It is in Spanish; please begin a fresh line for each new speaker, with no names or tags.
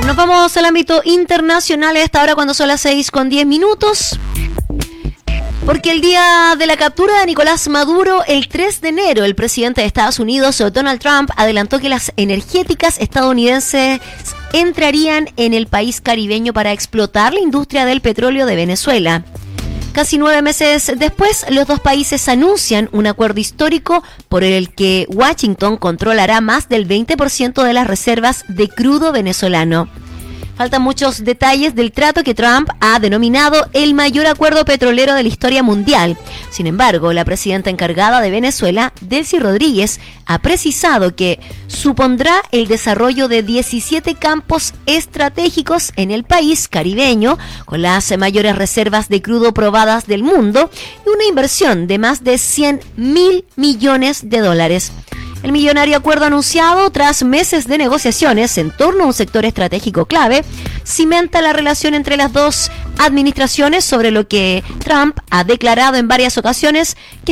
Nos vamos al ámbito internacional a esta hora cuando son las 6:10. Porque el día de la captura de Nicolás Maduro, el 3 de enero, el presidente de Estados Unidos, Donald Trump, adelantó que las energéticas estadounidenses entrarían en el país caribeño para explotar la industria del petróleo de Venezuela. Casi 9 meses después, los dos países anuncian un acuerdo histórico por el que Washington controlará más del 20% de las reservas de crudo venezolano. Faltan muchos detalles del trato que Trump ha denominado el mayor acuerdo petrolero de la historia mundial. Sin embargo, la presidenta encargada de Venezuela, Delcy Rodríguez, ha precisado que supondrá el desarrollo de 17 campos estratégicos en el país caribeño, con las mayores reservas de crudo probadas del mundo y una inversión de más de $100.000 millones. El millonario acuerdo anunciado tras meses de negociaciones en torno a un sector estratégico clave cimenta la relación entre las dos administraciones, sobre lo que Trump ha declarado en varias ocasiones que